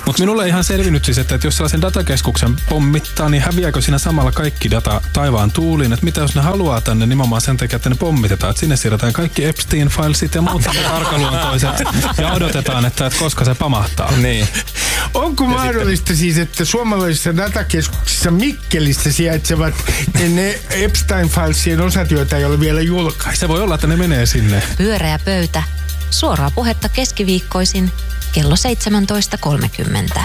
Mutta minulle ei ihan selvinnyt siis, että jos sellaisen datakeskuksen pommittaa, niin häviääkö siinä samalla kaikki data taivaan tuuliin? Että mitä jos ne haluaa tänne nimenomaan sen takia, että ne pommitetaan, että sinne siirretään kaikki Epstein-filesit ja muut arkaluontoiset ja odotetaan, että koska se pamahtaa. Niin. Onko mahdollista siis, että suomalaisissa datakeskuksissa Mikkelissä sijaitsevat ne Epstein-filesien osat, joita ei ole vielä julkaistu? Se voi olla, että ne menee sinne. Pyöreä pöytä. Suoraa puhetta keskiviikkoisin kello 17.30.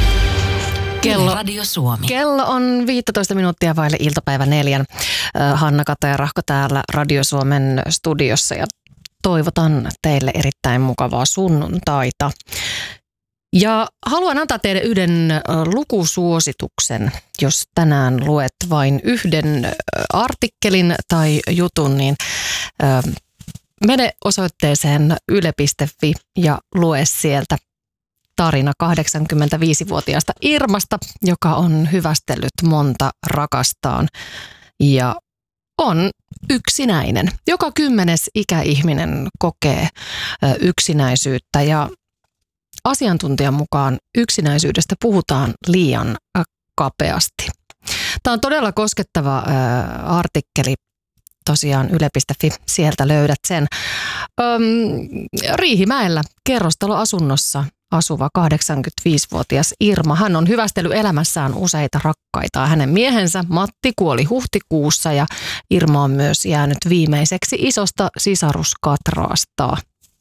Radio Suomi. Kello on 15 minuuttia vaille iltapäivä 4. Hanna-Kata ja Rahko täällä Radio Suomen studiossa ja toivotan teille erittäin mukavaa sunnuntaita. Ja haluan antaa teille yhden lukusuosituksen. Jos tänään luet vain yhden artikkelin tai jutun, niin mene osoitteeseen yle.fi ja lue sieltä tarina 85-vuotiaasta Irmasta, joka on hyvästellyt monta rakastaan ja on yksinäinen. Joka 10. ikäihminen kokee yksinäisyyttä ja asiantuntijan mukaan yksinäisyydestä puhutaan liian kapeasti. Tämä on todella koskettava artikkeli. Tosiaan yle.fi, sieltä löydät sen. Riihimäellä kerrostaloasunnossa asuva 85-vuotias Irma. Hän on hyvästellyt elämässään useita rakkaita. Hänen miehensä Matti kuoli huhtikuussa ja Irma on myös jäänyt viimeiseksi isosta sisaruskatraasta.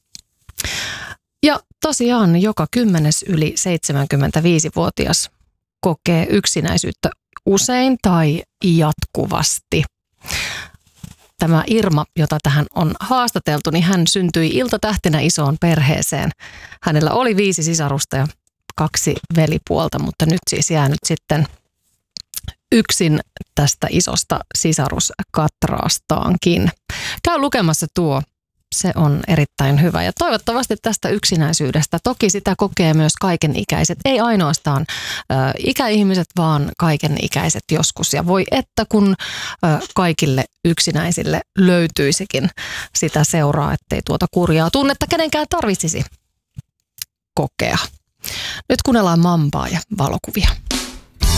Ja tosiaan joka 10. yli 75-vuotias kokee yksinäisyyttä usein tai jatkuvasti. Tämä Irma, jota tähän on haastateltu, niin hän syntyi iltatähtenä isoon perheeseen. Hänellä oli 5 sisarusta ja 2 velipuolta, mutta nyt siis jäänyt sitten yksin tästä isosta sisaruskatraastaankin. Käy lukemassa tuo. Se on erittäin hyvä ja toivottavasti tästä yksinäisyydestä. Toki sitä kokee myös kaikenikäiset, ei ainoastaan ikäihmiset, vaan kaikenikäiset joskus. Ja voi että kun kaikille yksinäisille löytyisikin sitä seuraa, ettei tuota kurjaa tunnetta kenenkään tarvitsisi kokea. Nyt kuunnellaan Mambaa ja valokuvia.